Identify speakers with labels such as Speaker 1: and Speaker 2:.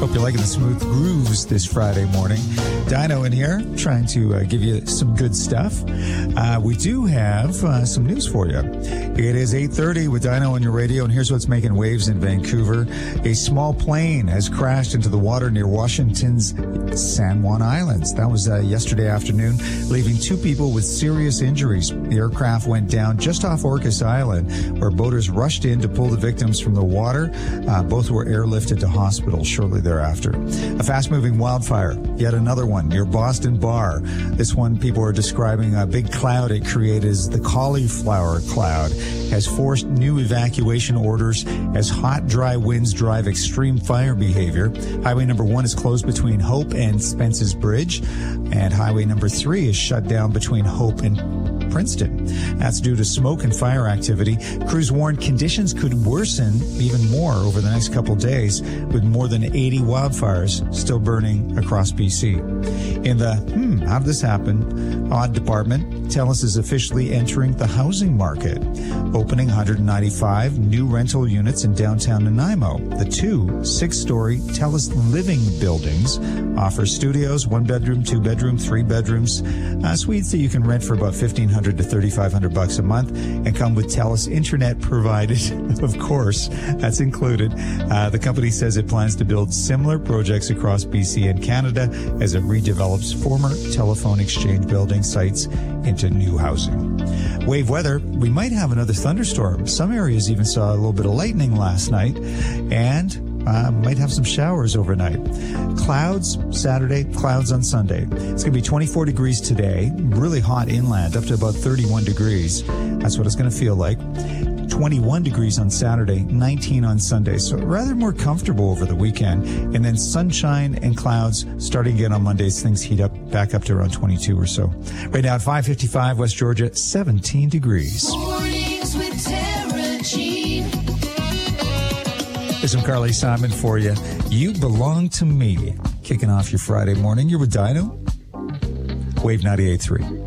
Speaker 1: Hope you're liking the smooth grooves this Friday morning. Dino in here, trying to give you some good stuff. We do have some news for you. It is 8:30 with Dino on your radio, and here's what's making waves in Vancouver. A small plane has crashed into the water near Washington's San Juan Islands. That was yesterday afternoon, leaving 2 people with serious injuries. The aircraft went down just off Orcas Island, where boaters rushed in to pull the victims from the water. Both were airlifted to hospital shortly thereafter. A fast-moving wildfire, yet another one near Boston Bar. This one, people are describing a big cloud it created as the cauliflower cloud, has forced new evacuation orders as hot, dry winds drive extreme fire behavior. Highway number 1 is closed between Hope and Spence's Bridge, and highway number 3 is shut down between Hope and Princeton. That's due to smoke and fire activity. Crews warned conditions could worsen even more over the next couple days, with more than 80 wildfires still burning across BC. In the how did this happen? Odd department, TELUS is officially entering the housing market, opening 195 new rental units in downtown Nanaimo. The 2 6-story TELUS living buildings offer studios, 1-bedroom, 2-bedroom, 3 bedrooms, suites that you can rent for about $1,500 to $3,500 a month, and come with TELUS internet provided. Of course, that's included. The company says it plans to build similar projects across BC and Canada as it redevelops former telephone exchange building sites into new housing. Wave weather, we might have another thunderstorm. Some areas even saw a little bit of lightning last night, and might have some showers overnight. Clouds Saturday, clouds on Sunday. It's going to be 24 degrees today, really hot inland, up to about 31 degrees. That's what it's going to feel like. 21 degrees on Saturday, 19 on Sunday. So rather more comfortable over the weekend. And then sunshine and clouds starting again on Mondays. Things heat up back up to around 22 or so. Right now at 5:55 West Georgia, 17 degrees.
Speaker 2: Mornings with Tara G.
Speaker 1: Here's some Carly Simon for you. You Belong to Me. Kicking off your Friday morning. You're with Dino. Wave 98.3.